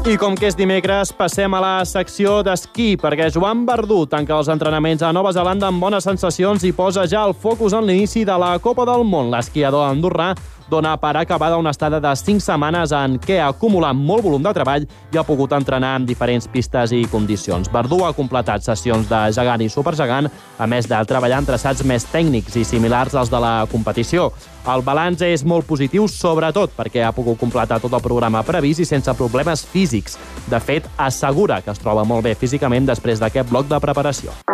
I com que és dimecres, passem a la secció d'esquí, perquè Joan Verdú tanca els entrenaments a Nova Zelanda amb bones sensacions i posa ja el focus en l'inici de la Copa del Món. L'esquiador andorrà dona per acabada una estada de 5 setmanes en què ha acumulat molt volum de treball i ha pogut entrenar en diferents pistes i condicions. Verdú ha completat sessions de gegant i supergegant, a més de treballar en traçats més tècnics i similars als de la competició. El balanç és molt positiu, sobretot perquè ha pogut completar tot el programa previst i sense problemes físics. De fet, assegura que es troba molt bé físicament després d'aquest bloc de preparació.